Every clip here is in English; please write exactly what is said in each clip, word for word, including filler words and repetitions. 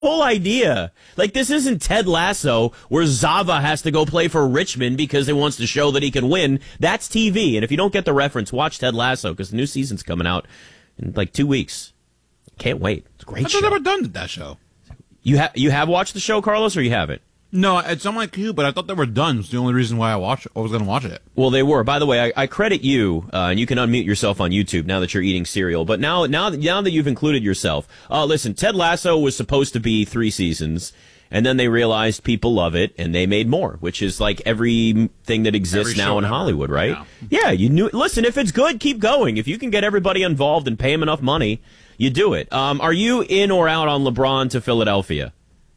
whole idea. Like, this isn't Ted Lasso where Zava has to go play for Richmond because he wants to show that he can win. That's T V. And if you don't get the reference, watch Ted Lasso because the new season's coming out in like two weeks. Can't wait. It's a great I show. I've never done that show. You have you have watched the show, Carlos, or you haven't? No, it's on my queue, but I thought they were done. It's the only reason why I watch. I was going to watch it. Well, they were. By the way, I, I credit you, uh, and you can unmute yourself on YouTube now that you're eating cereal. But now, now, now that you've included yourself, uh, listen, Ted Lasso was supposed to be three seasons, and then they realized people love it, and they made more, which is like everything that exists Every now in ever. Hollywood, right? Yeah. yeah, you knew. Listen, if it's good, keep going. If you can get everybody involved and pay them enough money, you do it. Um, are you in or out on LeBron to Philadelphia?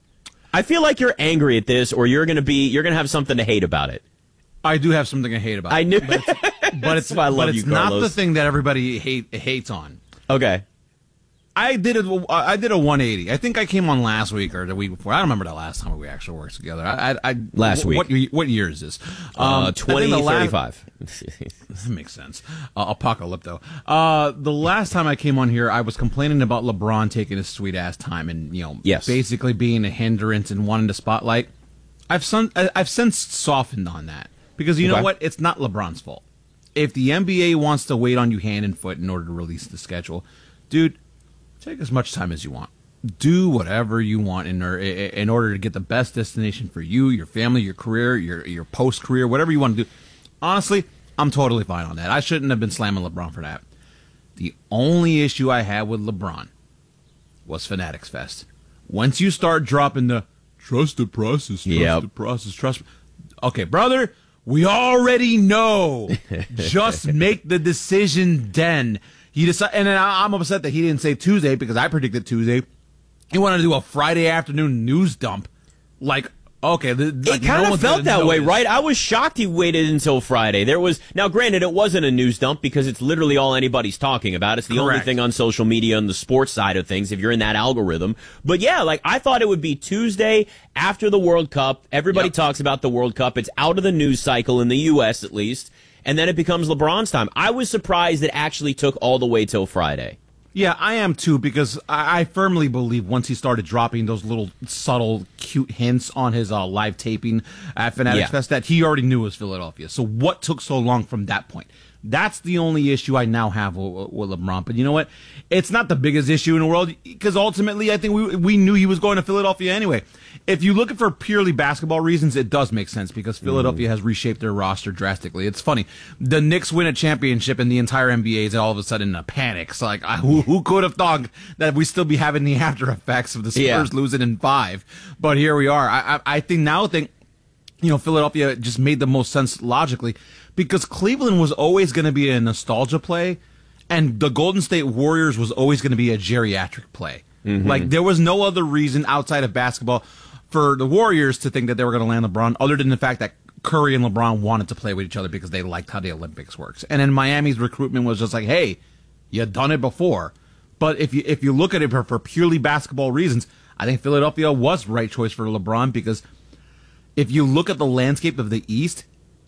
I feel like you're angry at this, or you're gonna be you're gonna have something to hate about it. I do have something I hate about. I knew, but it's, but it's, why I love but you, it's not Carlos. the thing that everybody hate hates on. Okay. I did a I did a one eighty. I think I came on last week or the week before. I don't remember the last time we actually worked together. I, I, I Last week. What, what year is this? Uh, Um, twenty thirty-five. That makes sense. Uh, Apocalypto. Uh, the last time I came on here, I was complaining about LeBron taking his sweet ass time and you know Yes. basically being a hindrance and wanting the spotlight. I've son- I've since softened on that because you Okay. know what? It's not LeBron's fault. If the N B A wants to wait on you hand and foot in order to release the schedule, dude, take as much time as you want. Do whatever you want in, or, in order to get the best destination for you, your family, your career, your your post career, whatever you want to do. Honestly, I'm totally fine on that. I shouldn't have been slamming LeBron for that. The only issue I had with LeBron was Fanatics Fest. Once you start dropping the trust the process, trust Yep. the process, trust. Okay, brother, we already know. Just make the decision then. He decided, and I- I'm upset that he didn't say Tuesday because I predicted Tuesday. He wanted to do a Friday afternoon news dump. Like, okay, the, like It kind no of one's felt gonna that way, notice. right? I was shocked he waited until Friday. There was now, granted, it wasn't a news dump because it's literally all anybody's talking about. It's the only Correct. thing on social media and the sports side of things. If you're in that algorithm, but yeah, like I thought it would be Tuesday after the World Cup. Everybody Yep. talks about the World Cup. It's out of the news cycle in the U S at least, and then it becomes LeBron's time. I was surprised it actually took all the way till Friday. Yeah, I am too, because I, I firmly believe once he started dropping those little subtle, cute hints on his uh, live taping at Fanatics Yeah. Fest that he already knew was Philadelphia. So what took so long from that point? That's the only issue I now have with, with LeBron. But you know what? It's not the biggest issue in the world because ultimately I think we we knew he was going to Philadelphia anyway. If you're looking for purely basketball reasons, it does make sense because Philadelphia has reshaped their roster drastically. It's funny. The Knicks win a championship and the entire N B A is all of a sudden in a panic. It's like, I, who, who could have thought that we'd still be having the after effects of the Spurs Yeah. losing in five? But here we are. I, I, I think now I think you know, Philadelphia just made the most sense logically because Cleveland was always going to be a nostalgia play and the Golden State Warriors was always going to be a geriatric play. Mm-hmm. Like, there was no other reason outside of basketball for the Warriors to think that they were going to land LeBron other than the fact that Curry and LeBron wanted to play with each other because they liked how the Olympics works. And then Miami's recruitment was just like, hey, you've done it before. But if you if you look at it for, for purely basketball reasons, I think Philadelphia was the right choice for LeBron because if you look at the landscape of the East,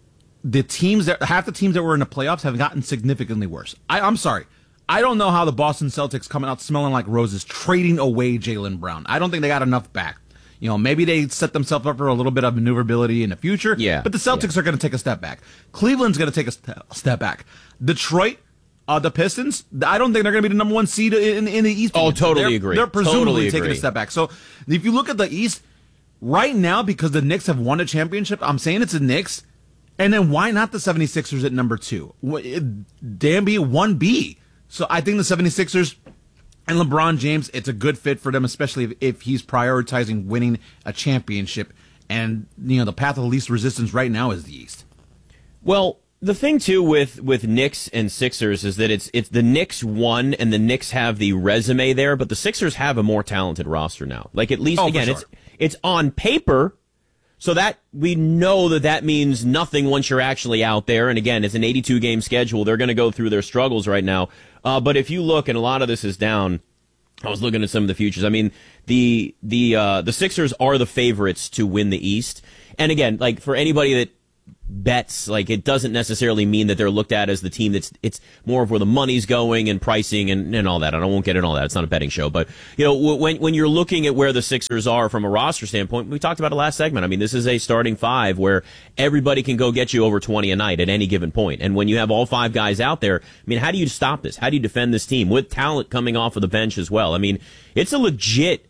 the teams that half the teams that were in the playoffs have gotten significantly worse. I, I'm sorry. I don't know how the Boston Celtics coming out smelling like roses, trading away Jaylen Brown. I don't think they got enough back. You know, maybe they set themselves up for a little bit of maneuverability in the future. Yeah, But the Celtics yeah. are going to take a step back. Cleveland's going to take a st- step back. Detroit, uh, the Pistons, I don't think they're going to be the number one seed in, in the East. Oh, again. totally they're, agree. They're presumably Totally taking agree. a step back. So if you look at the East, right now, because the Knicks have won a championship, I'm saying it's the Knicks. And then why not the 76ers at number two? Wh- it- Damn be one B. So I think the 76ers and LeBron James, it's a good fit for them, especially if, if he's prioritizing winning a championship. And, you know, the path of least resistance right now is the East. Well, the thing too with with Knicks and Sixers is that it's it's the Knicks won and the Knicks have the resume there, but the Sixers have a more talented roster now. Like at least Oh, for again, sure. it's it's on paper, so that we know that that means nothing once you're actually out there. And again, it's an eighty-two game schedule. They're going to go through their struggles right now. Uh, but if you look, and a lot of this is down. I was looking at some of the futures. I mean, the the uh, the Sixers are the favorites to win the East. And again, like for anybody that bets. Like, it doesn't necessarily mean that they're looked at as the team that's, it's more of where the money's going and pricing and, and all that. And I won't get into all that. It's not a betting show. But, you know, when, when you're looking at where the Sixers are from a roster standpoint, we talked about it last segment. I mean, this is a starting five where everybody can go get you over twenty a night at any given point. And when you have all five guys out there, I mean, how do you stop this? How do you defend this team with talent coming off of the bench as well? I mean, it's a legit,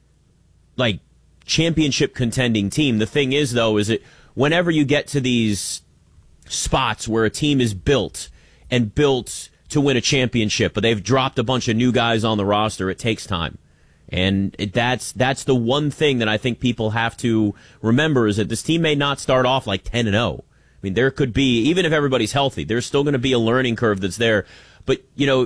like, championship contending team. The thing is, though, is it whenever you get to these spots where a team is built and built to win a championship, but they've dropped a bunch of new guys on the roster, it takes time. And it, that's that's the one thing that I think people have to remember is that this team may not start off like ten and oh. I mean, there could be, even if everybody's healthy, there's still going to be a learning curve that's there. But, you know,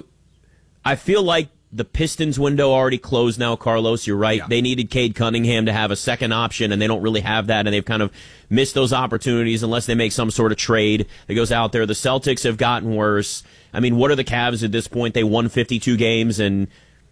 I feel like the Pistons window already closed now, Carlos. You're right. Yeah. They needed Cade Cunningham to have a second option, and they don't really have that, and they've kind of missed those opportunities unless they make some sort of trade that goes out there. The Celtics have gotten worse. I mean, what are the Cavs at this point? They won fifty-two games, and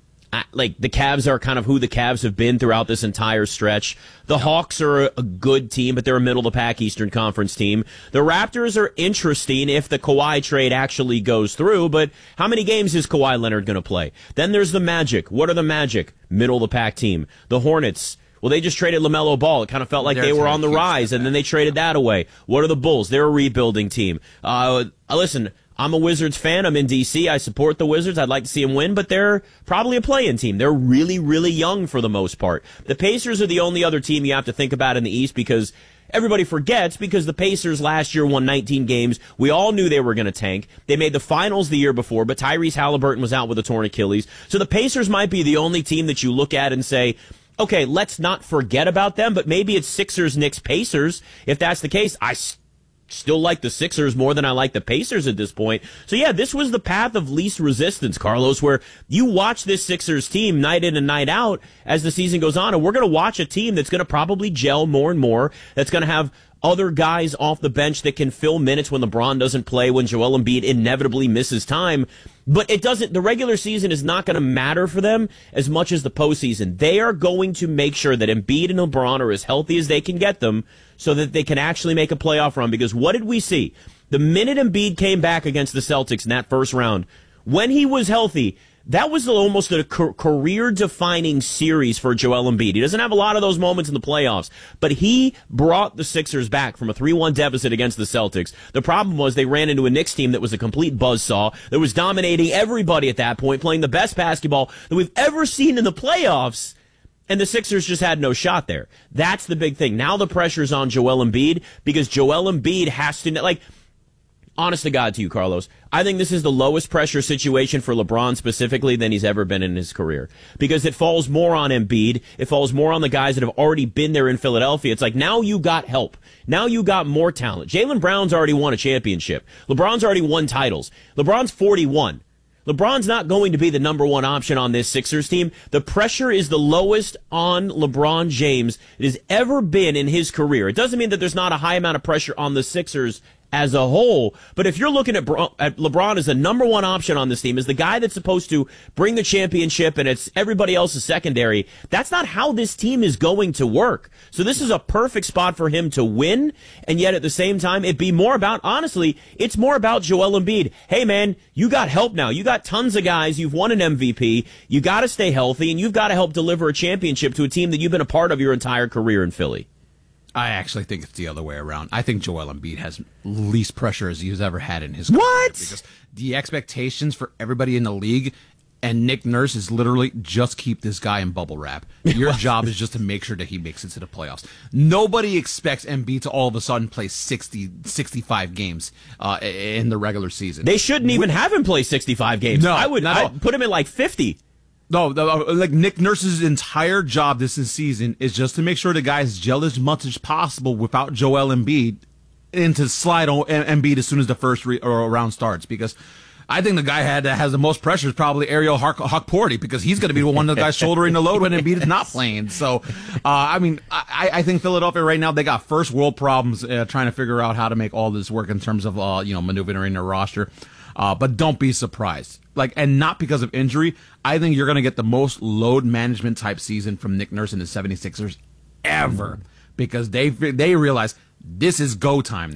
like the Cavs are kind of who the Cavs have been throughout this entire stretch. The Hawks are a good team, but they're a middle-of-the-pack Eastern Conference team. The Raptors are interesting if the Kawhi trade actually goes through, but how many games is Kawhi Leonard going to play? Then there's the Magic. What are the Magic? Middle-of-the-pack team. The Hornets. Well, they just traded LaMelo Ball. It kind of felt like There's they were on the rise, and then they traded that away. What are the Bulls? They're a rebuilding team. Uh, listen, I'm a Wizards fan. I'm in D C. I support the Wizards. I'd like to see them win, but they're probably a play-in team. They're really, really young for the most part. The Pacers are the only other team you have to think about in the East because everybody forgets because the Pacers last year won nineteen games. We all knew they were going to tank. They made the finals the year before, but Tyrese Halliburton was out with a torn Achilles. So the Pacers might be the only team that you look at and say, okay, let's not forget about them, but maybe it's Sixers, Knicks, Pacers. If that's the case, I st- still like the Sixers more than I like the Pacers at this point. So yeah, this was the path of least resistance, Carlos, where you watch this Sixers team night in and night out as the season goes on, and we're going to watch a team that's going to probably gel more and more, that's going to have other guys off the bench that can fill minutes when LeBron doesn't play, when Joel Embiid inevitably misses time. But it doesn't, the regular season is not going to matter for them as much as the postseason. They are going to make sure that Embiid and LeBron are as healthy as they can get them so that they can actually make a playoff run. Because what did we see? The minute Embiid came back against the Celtics in that first round, when he was healthy, that was almost a career-defining series for Joel Embiid. He doesn't have a lot of those moments in the playoffs, but he brought the Sixers back from a three one deficit against the Celtics. The problem was they ran into a Knicks team that was a complete buzzsaw, that was dominating everybody at that point, playing the best basketball that we've ever seen in the playoffs, and the Sixers just had no shot there. That's the big thing. Now the pressure's on Joel Embiid because Joel Embiid has to, like, honest to God to you, Carlos, I think this is the lowest pressure situation for LeBron specifically than he's ever been in his career. Because it falls more on Embiid. It falls more on the guys that have already been there in Philadelphia. It's like, now you got help. Now you got more talent. Jaylen Brown's already won a championship. LeBron's already won titles. LeBron's forty-one. LeBron's not going to be the number one option on this Sixers team. The pressure is the lowest on LeBron James it has ever been in his career. It doesn't mean that there's not a high amount of pressure on the Sixers as a whole, but if you're looking at, Bro- at LeBron as the number one option on this team, as the guy that's supposed to bring the championship and it's everybody else's secondary, that's not how this team is going to work. So this is a perfect spot for him to win, and yet at the same time, it'd be more about, honestly, it's more about Joel Embiid. Hey man, you got help now. You got tons of guys. You've won an M V P. You got to stay healthy, and you've got to help deliver a championship to a team that you've been a part of your entire career in Philly. I actually think it's the other way around. I think Joel Embiid has least pressure as he's ever had in his career. What? Because the expectations for everybody in the league and Nick Nurse is literally just keep this guy in bubble wrap. Your job is just to make sure that he makes it to the playoffs. Nobody expects Embiid to all of a sudden play sixty, sixty-five games uh, in the regular season. They shouldn't even have him play sixty-five games. No, I would I'd put him in like fifty. No, like Nick Nurse's entire job this season is just to make sure the guys gel as much as possible without Joel Embiid and to slide on Embiid as soon as the first re- or round starts. Because I think the guy had that has the most pressure is probably Ariel Hawk-Porty because he's going to be one of the guys shouldering the load when Embiid is not playing. So, uh, I mean, I, I think Philadelphia right now, they got first world problems uh, trying to figure out how to make all this work in terms of, uh, you know, maneuvering their roster. Uh, but don't be surprised. Like, and not because of injury. I think you're going to get the most load management type season from Nick Nurse and the seventy-sixers ever because they they realize this is go time now.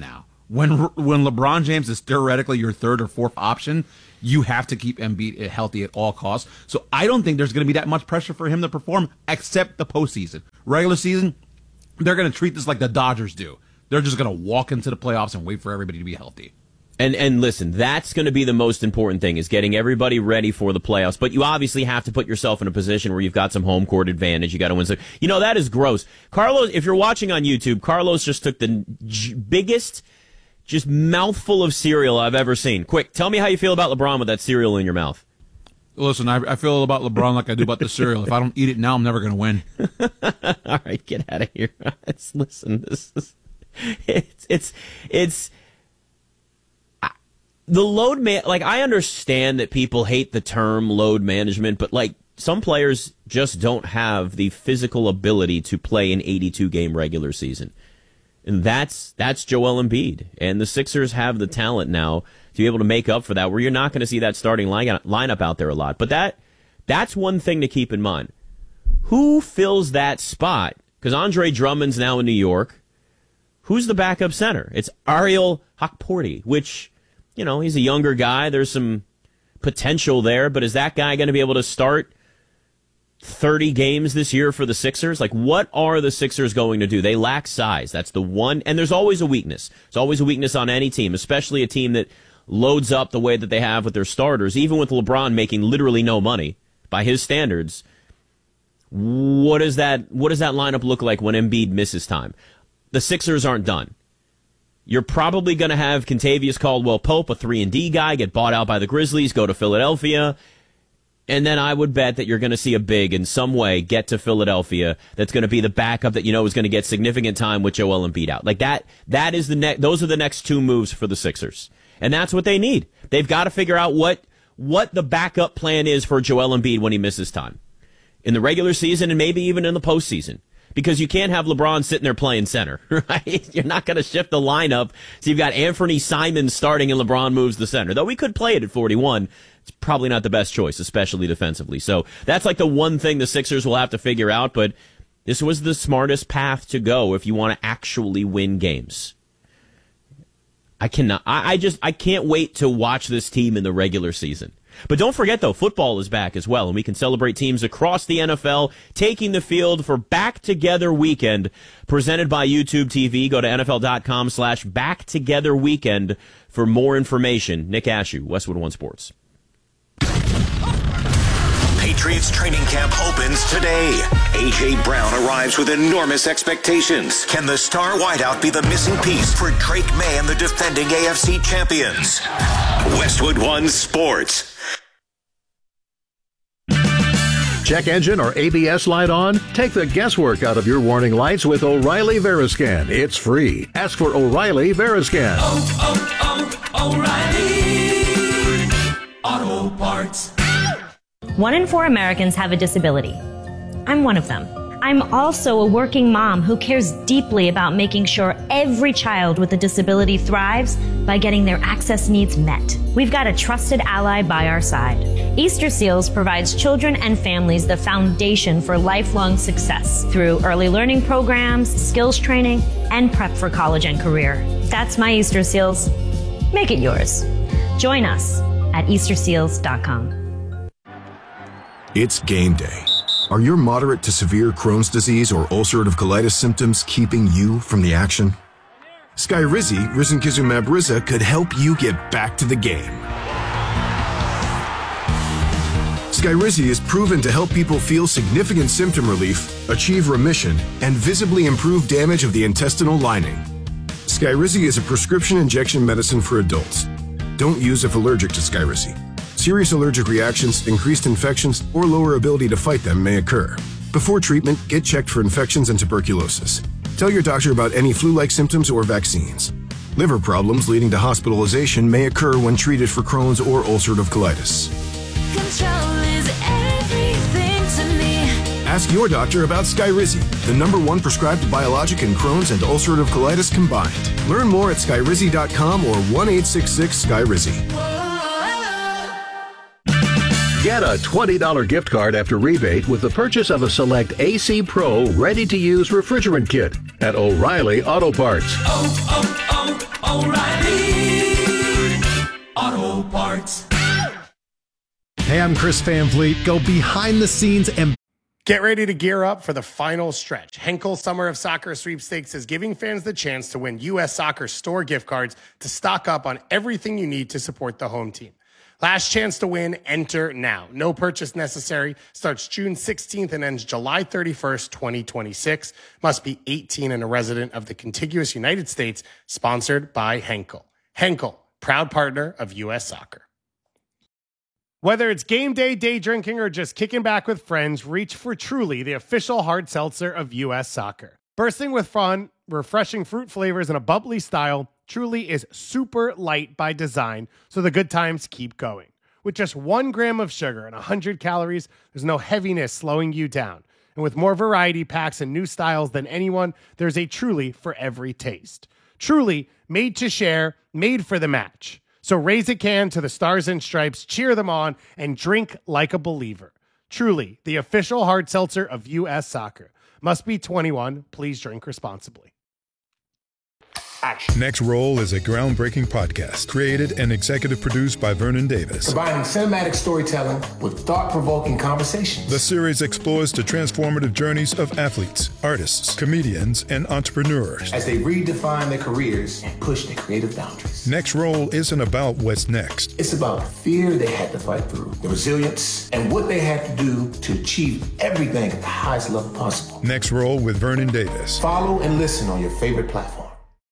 when when LeBron James is theoretically your third or fourth option, you have to keep Embiid healthy at all costs. So I don't think there's going to be that much pressure for him to perform, except the postseason. Regular season, they're going to treat this like the Dodgers do. They're just going to walk into the playoffs and wait for everybody to be healthy. And and listen, that's going to be the most important thing, is getting everybody ready for the playoffs. But you obviously have to put yourself in a position where you've got some home court advantage. You got to win some. You know, that is gross. Carlos, if you're watching on YouTube, Carlos just took the j- biggest, just mouthful of cereal I've ever seen. Quick, tell me how you feel about LeBron with that cereal in your mouth. Listen, I, I feel about LeBron like I do about the cereal. If I don't eat it now, I'm never going to win. All right, get out of here. It's, listen, this is it's it's it's. The load man, like, I understand that people hate the term load management, but like, some players just don't have the physical ability to play an eighty-two game regular season. And that's, that's Joel Embiid. And the Sixers have the talent now to be able to make up for that, where you're not going to see that starting line, lineup out there a lot. But that, that's one thing to keep in mind. Who fills that spot? Because Andre Drummond's now in New York. Who's the backup center? It's Ariel Hukporti, which, you know, he's a younger guy. There's some potential there, but is that guy going to be able to start thirty games this year for the Sixers? Like, what are the Sixers going to do? They lack size. That's the one. And there's always a weakness. There's always a weakness on any team, especially a team that loads up the way that they have with their starters. Even with LeBron making literally no money by his standards, what does that, what does that lineup look like when Embiid misses time? The Sixers aren't done. You're probably going to have Kentavious Caldwell-Pope, a three and D guy, get bought out by the Grizzlies, go to Philadelphia. And then I would bet that you're going to see a big in some way get to Philadelphia that's going to be the backup that you know is going to get significant time with Joel Embiid out. Like that, that is the ne- those are the next two moves for the Sixers. And that's what they need. They've got to figure out what what the backup plan is for Joel Embiid when he misses time in the regular season and maybe even in the postseason. Because you can't have LeBron sitting there playing center, right? You're not going to shift the lineup. So you've got Anthony Simons starting and LeBron moves the center. Though we could play it at forty-one. It's probably not the best choice, especially defensively. So that's like the one thing the Sixers will have to figure out. But this was the smartest path to go if you want to actually win games. I cannot, I, I just, I can't wait to watch this team in the regular season. But don't forget, though, football is back as well, and we can celebrate teams across the N F L taking the field for Back Together Weekend, presented by YouTube T V. Go to NFL.com slash Back Together Weekend for more information. Nick Ashew, Westwood One Sports. Patriots training camp opens today. A J. Brown arrives with enormous expectations. Can the star wideout be the missing piece for Drake May and the defending A F C champions? Westwood One Sports. Check engine or A B S light on? Take the guesswork out of your warning lights with O'Reilly Veriscan. It's free. Ask for O'Reilly Veriscan. Oh, oh, oh, O'Reilly Auto Parts. One in four Americans have a disability. I'm one of them. I'm also a working mom who cares deeply about making sure every child with a disability thrives by getting their access needs met. We've got a trusted ally by our side. Easter Seals provides children and families the foundation for lifelong success through early learning programs, skills training, and prep for college and career. That's my Easter Seals. Make it yours. Join us at Easter Seals dot com. It's game day. Are your moderate to severe Crohn's disease or ulcerative colitis symptoms keeping you from the action? Skyrizi, risankizumab Riza, could help you get back to the game. Skyrizi is proven to help people feel significant symptom relief, achieve remission, and visibly improve damage of the intestinal lining. Skyrizi is a prescription injection medicine for adults. Don't use if allergic to Skyrizi. Serious allergic reactions, increased infections, or lower ability to fight them may occur. Before treatment, get checked for infections and tuberculosis. Tell your doctor about any flu-like symptoms or vaccines. Liver problems leading to hospitalization may occur when treated for Crohn's or ulcerative colitis. Control is everything to me. Ask your doctor about Skyrizi, the number one prescribed biologic in Crohn's and ulcerative colitis combined. Learn more at skyrizi dot com or one eight six six Skyrizi. Get a twenty dollars gift card after rebate with the purchase of a select A C Pro ready-to-use refrigerant kit at O'Reilly Auto Parts. Oh, oh, oh, O'Reilly Auto Parts. Hey, I'm Chris Van Vliet. Go behind the scenes and get ready to gear up for the final stretch. Henkel Summer of Soccer Sweepstakes is giving fans the chance to win U S Soccer store gift cards to stock up on everything you need to support the home team. Last chance to win, enter now. No purchase necessary. Starts June sixteenth and ends July thirty-first, twenty twenty-six. Must be eighteen and a resident of the contiguous United States. Sponsored by Henkel. Henkel, proud partner of U S Soccer. Whether it's game day, day drinking, or just kicking back with friends, reach for Truly, the official hard seltzer of U S Soccer. Bursting with fun, refreshing fruit flavors, and a bubbly style, Truly is super light by design, so the good times keep going. With just one gram of sugar and one hundred calories, there's no heaviness slowing you down. And with more variety packs and new styles than anyone, there's a Truly for every taste. Truly, made to share, made for the match. So raise a can to the Stars and Stripes, cheer them on, and drink like a believer. Truly, the official hard seltzer of U S Soccer. Must be twenty-one. Please drink responsibly. Action. Next Roll is a groundbreaking podcast created and executive produced by Vernon Davis. Combining cinematic storytelling with thought-provoking conversations. The series explores the transformative journeys of athletes, artists, comedians, and entrepreneurs as they redefine their careers and push their creative boundaries. Next Roll isn't about what's next. It's about the fear they had to fight through, the resilience, and what they had to do to achieve everything at the highest level possible. Next Roll with Vernon Davis. Follow and listen on your favorite platform.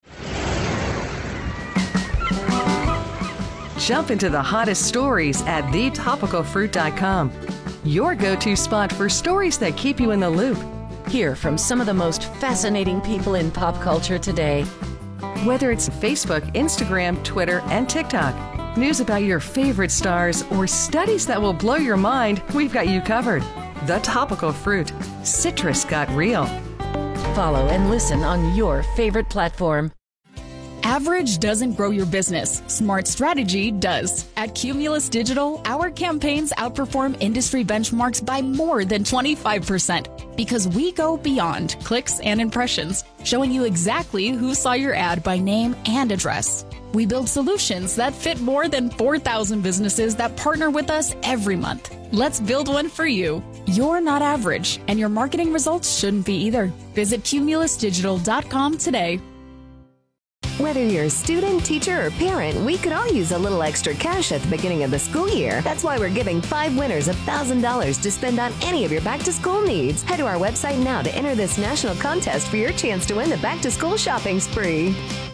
Jump into the hottest stories at the topical fruit dot com. Your go-to spot for stories that keep you in the loop. Hear from some of the most fascinating people in pop culture today. Whether it's Facebook, Instagram, Twitter, and TikTok, news about your favorite stars, or studies that will blow your mind, we've got you covered. The Topical Fruit. Citrus got real. Follow and listen on your favorite platform. Average doesn't grow your business. Smart strategy does. At Cumulus Digital, our campaigns outperform industry benchmarks by more than twenty-five percent because we go beyond clicks and impressions, showing you exactly who saw your ad by name and address. We build solutions that fit more than four thousand businesses that partner with us every month. Let's build one for you. You're not average, and your marketing results shouldn't be either. Visit cumulus digital dot com today. Whether you're a student, teacher, or parent, we could all use a little extra cash at the beginning of the school year. That's why we're giving five winners one thousand dollars to spend on any of your back-to-school needs. Head to our website now to enter this national contest for your chance to win the back-to-school shopping spree.